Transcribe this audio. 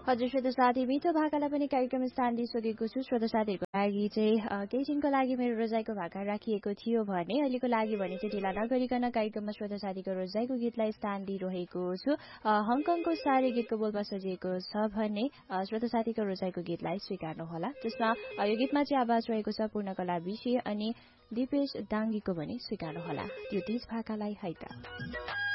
हजुर श्रोता साथी मिठो भाकालाई पनि कार्यक्रम स्थान दिइसकेको छु। श्रोता साथीहरूको लागि चाहिँ केही दिनको लागि मेरो रोजाइको भाका राखिएको थियो भने अहिलेको लागि भने चाहिँ ढिला नगरिकन कार्यक्रममा श्रोता साथीको रोजाइको गीतलाई स्थान दिइरहेको छु। हङकङको सारे गीतको बोलमा सजिएको छ भने श्रोता साथीको रोजाइको गीतलाई स्वीकार्नुहोला। त्यसमा यो गीतमा चाहिँ आवाज रहेको छ पूर्णकला विषय अनि दिपेश दाङ्गीको पनि स्वीकार्नुहोला। त्यो 30 भाकालाई है त।